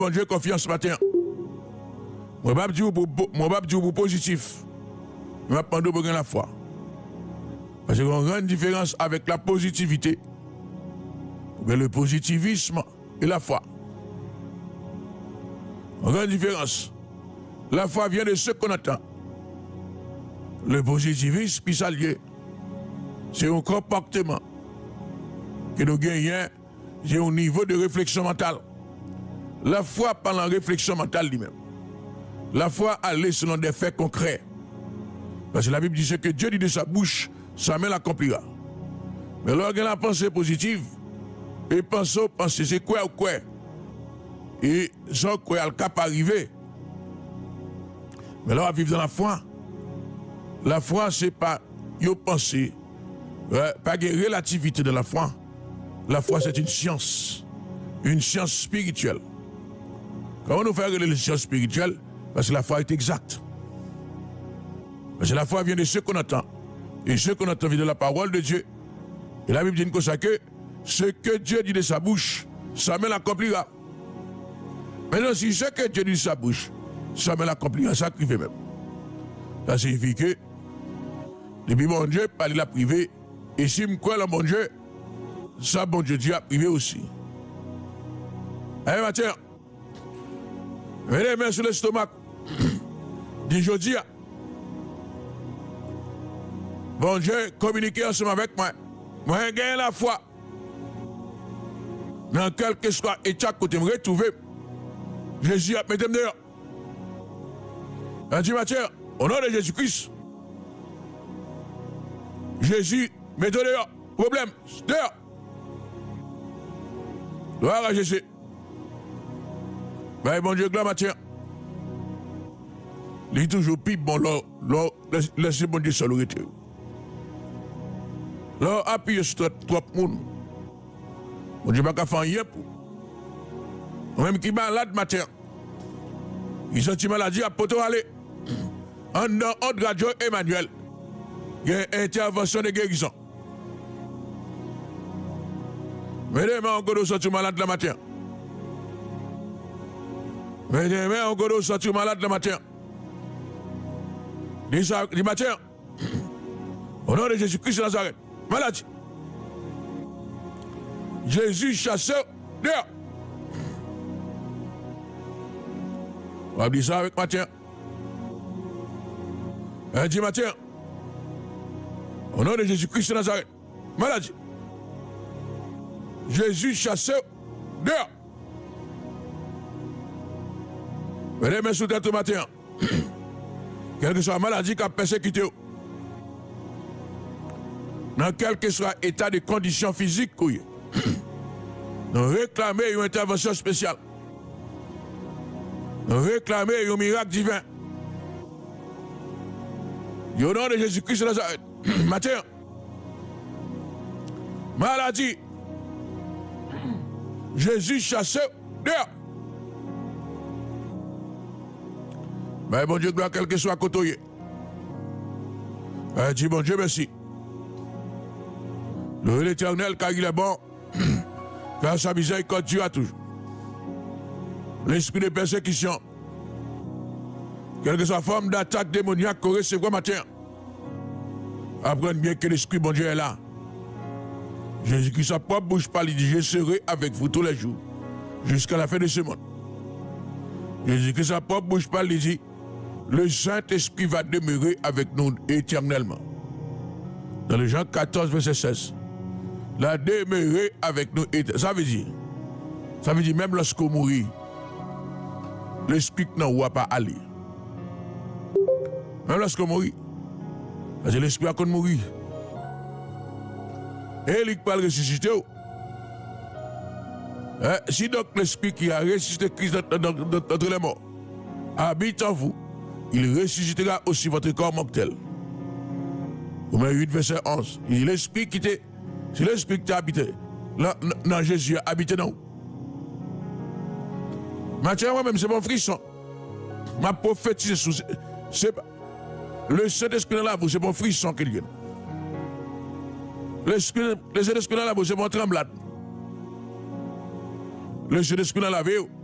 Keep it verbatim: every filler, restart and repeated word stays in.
Bon Dieu, confiance ce matin. Moi, je ne vais pas dire pour positif. Je vais prendre pour la foi. Parce qu'il y a une grande différence avec la positivité. Mais le positivisme et la foi. Une grande différence. La foi vient de ce qu'on attend. Le positivisme, puis ça lié. C'est un comportement que nous gagnons, c'est un niveau de réflexion mentale. La foi par la réflexion mentale lui-même. La foi allait selon des faits concrets. Parce que la Bible dit ce que Dieu dit de sa bouche, sa main l'accomplira. Mais lorsqu'on a la pensée positive, et pensons, pensez, c'est quoi ou quoi? Et sans quoi elle cap arriver. Mais là, on va vivre dans la foi. La foi, c'est pas une pensée, euh, pas une relativité de la foi. La foi, c'est une science, une science spirituelle. Comment nous faire une science spirituelle? Parce que la foi est exacte. Parce que la foi vient de ce qu'on entend. Et ce qu'on entend vient de la parole de Dieu. Et la Bible dit comme ça que ce que Dieu dit de sa bouche, sa main l'accomplira. Maintenant, si ce que Dieu dit de sa bouche, sa main l'accomplira, ça privé même. Ça signifie que, depuis mon Dieu, parler la privé, et si je crois dans mon Dieu, ça, bon Dieu, Dieu a privé aussi. Allez, Mathieu, mets les mains sur l'estomac. Dis jeudi, bon Dieu, communiquez ensemble avec moi. Moi, je gagne la foi. Dans quel que soit état que je me retrouve, Jésus a mis dehors. On dit, Mathieu, au nom de Jésus-Christ, Jésus, mettez dehors. Problème, dehors. Gloire à Jésus. Ben, bon Dieu, gloire, Mathieu. Il est toujours plus bon, là, laissez bon Dieu seul retirer. Là, appuyez sur trop de monde. Bon Dieu, pas faire rien pour. Même qui est malade, Mathieu. Il sent maladie à poto aller. En dans Autre Radio Emmanuel. Il y a une intervention de guérison. Mais demain, on peut sortir malade le matin. Mais demain, on peut sortir malade le matin. Dis ça, dis matin. Au nom de Jésus-Christ de Nazareth. Maladie. Jésus chasseur dehors. On va dire ça avec matin. Elle dit matin. Au nom de Jésus-Christ de Nazareth. Maladie. Jésus chasseur dehors. Venez me soutenir tout matin. Quelle que soit la maladie qui a persécuté. Dans quel que soit l'état de condition physique, nous réclamons une intervention spéciale. Nous réclamons un miracle divin. Au nom de Jésus-Christ de Nazareth. Matin. Maladie. Jésus chasseur dehors. Mais bon Dieu, gloire, quel que soit côté. Euh, dis bon Dieu, merci. Le l'Éternel, car il est bon, car sa miséricorde dure à toujours. L'esprit de persécution, quelle que soit la forme d'attaque démoniaque qu'on recevra matin, apprenez bien que l'esprit bon Dieu est là. Jésus-Christ, sa propre bouche parle, il dit, je serai avec vous tous les jours, jusqu'à la fin de ce monde. Jésus-Christ, sa propre bouche parle, il dit, le Saint-Esprit va demeurer avec nous éternellement. Dans le Jean quatorze, verset seize. La demeurer avec nous éternellement. Ça veut dire, ça veut dire même lorsqu'on mourit, l'Esprit n'en va pas aller. Même lorsqu'on mourit, parce que l'Esprit a qu'on mourir. Et il peut ressusciter. Hein? Si donc l'Esprit qui a ressuscité Christ d'entre les morts habite en vous, il ressuscitera aussi votre corps mortel. Romains huit, verset onze. Il dit l'Esprit qui t'est, c'est l'Esprit qui t'a habité. Là, non, Jésus a habité dans vous. Maintenant, moi-même, c'est mon frisson. Ma prophétise, c'est le Saint-Esprit dans la vous, c'est mon frisson qu'il y a. Le Saint-Esprit dans la vous, c'est mon tremblade. Le Saint-Esprit dans la vie,